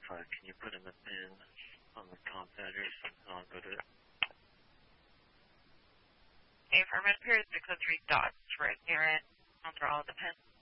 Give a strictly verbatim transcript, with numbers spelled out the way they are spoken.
verify. Can you put in the pin on the comp address and I'll go to it? Okay, for my period six oh three dots right near it. Those are all the pins.